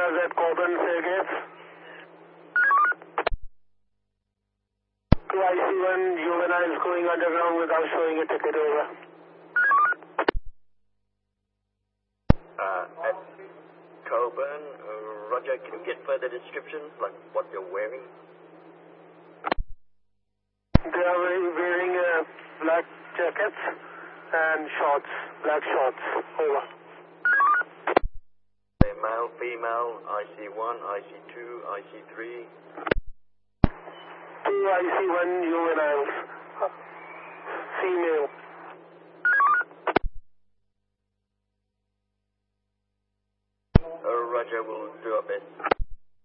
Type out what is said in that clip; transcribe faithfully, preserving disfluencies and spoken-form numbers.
juveniles at Coburn Fairgates. two I C one juveniles going underground without showing a ticket, over. Uh, at Coburn, uh, Roger, can you get further descriptions, like what they're wearing? They are wearing uh, black jackets and shorts, black shorts, over. Male, female, I C one, I C two, I C three. two I C one juveniles, female.